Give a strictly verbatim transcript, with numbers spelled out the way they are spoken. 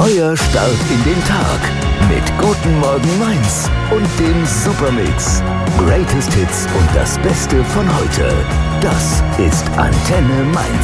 Euer Start in den Tag mit Guten Morgen Mainz und dem Supermix. Greatest Hits und das Beste von heute. Das ist Antenne Mainz.